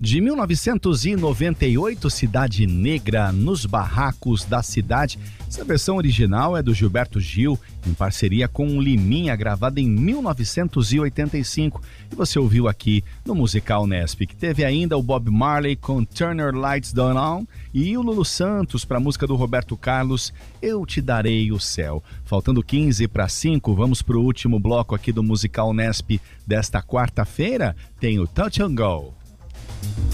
De 1998, Cidade Negra, Nos Barracos da Cidade. Essa versão original é do Gilberto Gil, em parceria com o Liminha, gravada em 1985. E você ouviu aqui no Musical Nesp, que teve ainda o Bob Marley com Turn Your Lights Down On e o Lulu Santos para a música do Roberto Carlos, Eu Te Darei o Céu. Faltando 15 para 5, vamos para o último bloco aqui do Musical Nesp desta quarta-feira. Tem o Touch and Go.